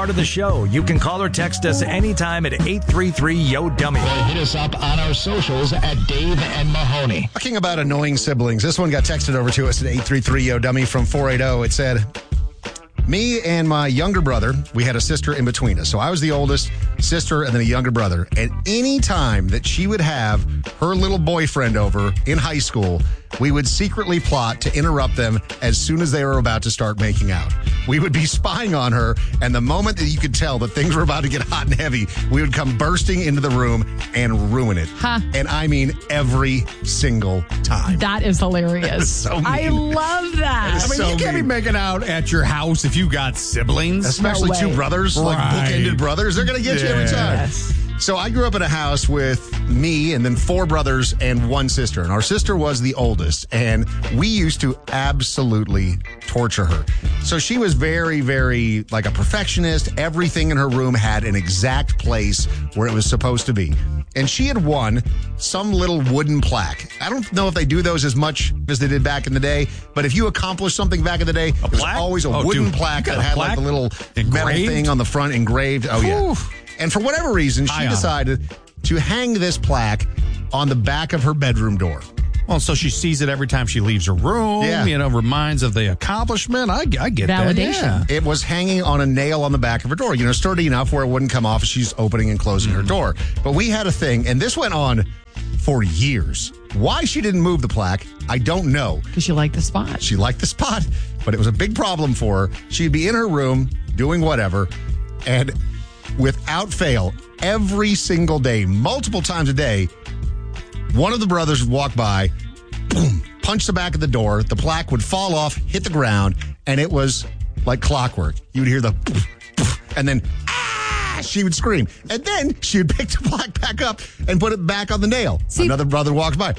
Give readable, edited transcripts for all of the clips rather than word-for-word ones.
part of the show. You can call or text us anytime at 833-YO-DUMMY. Hit us up on our socials at Dave and Mahoney. Talking about annoying siblings. This one got texted over to us at 833-YO-DUMMY from 480. It said, me and my younger brother, we had a sister in between us. So I was the oldest sister and then a younger brother. And any time that she would have her little boyfriend over in high school, we would secretly plot to interrupt them as soon as they were about to start making out. We would be spying on her, and the moment that you could tell that things were about to get hot and heavy, we would come bursting into the room and ruin it. Huh. And I mean every single time. That is hilarious. So mean. I love that. I mean, you can't be making out at your house if you got siblings. Especially No way. two brothers, like Right. bookended brothers. They're going to get you every time. Yes. So I grew up in a house with me and then 4 brothers and 1 sister. And our sister was the oldest. And we used to absolutely torture her. So she was very, very like a perfectionist. Everything in her room had an exact place where it was supposed to be. And she had won some little wooden plaque. I don't know if they do those as much as they did back in the day, but if you accomplished something back in the day, there was plaque? always a Oh, wooden dude, plaque you got that a had plaque? like the little metal Engraved? thing on the front engraved. Oh, yeah. Whew. And for whatever reason, she High on it. decided to hang this plaque on the back of her bedroom door. Well, so she sees it every time she leaves her room, Yeah. reminds of the accomplishment. I get Validation. that. Yeah. It was hanging on a nail on the back of her door, sturdy enough where it wouldn't come off as she's opening and closing her door. But we had a thing, and this went on for years. Why she didn't move the plaque, I don't know. Because you like the spot. She liked the spot, but it was a big problem for her. She'd be in her room doing whatever, and without fail, every single day, multiple times a day, one of the brothers would walk by, boom, punch the back of the door, the plaque would fall off, hit the ground, and it was like clockwork. You would hear the poof, poof, and then she would scream. And then she would pick the plaque back up and put it back on the nail. See- Another brother walks by.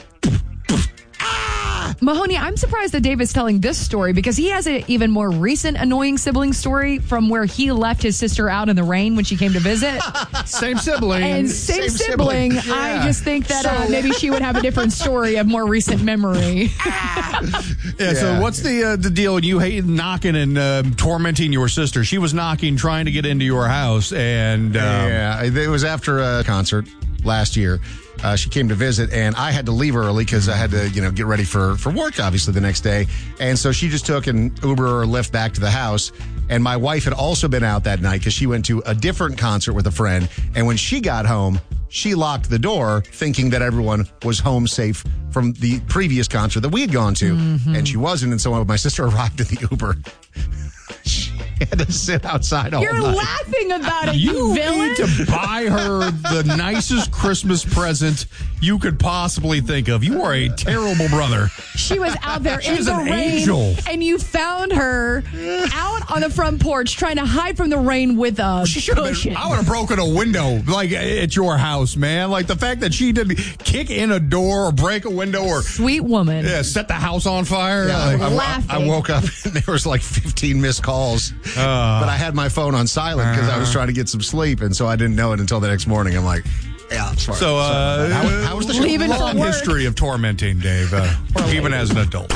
Mahoney, I'm surprised that Dave is telling this story because he has an even more recent annoying sibling story from where he left his sister out in the rain when she came to visit. Same sibling. And same sibling. sibling. I just think that maybe she would have a different story of more recent memory. Yeah, so what's the deal when you hate knocking and tormenting your sister? She was knocking, trying to get into your house, and Yeah, it was after a concert last year. She came to visit, and I had to leave early because I had to, get ready for work, obviously, the next day. And so she just took an Uber or Lyft back to the house. And my wife had also been out that night because she went to a different concert with a friend. And when she got home, she locked the door, thinking that everyone was home safe from the previous concert that we had gone to. And she wasn't. And so when my sister arrived in the Uber, she had to sit outside all You're night. laughing about it, you you villain. need to buy her the nicest Christmas present you could possibly think of. You are a terrible brother. She was out there in She's the an rain, angel. and you found her out on the front porch trying to hide from the rain with a cushion. I would have broken a window like at your house, man. Like the fact that she didn't kick in a door or break a window or Sweet woman. set the house on fire. Yeah, Like, laughing. I woke up and there was like 15 missed calls. But I had my phone on silent because I was trying to get some sleep, and so I didn't know it until the next morning. I'm like, yeah, sorry. So, how was the show? Leaving for long work. history of tormenting, Dave, even as an adult.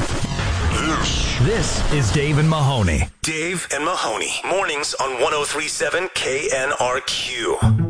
This is Dave and Mahoney. Dave and Mahoney, mornings on 103.7 KNRQ.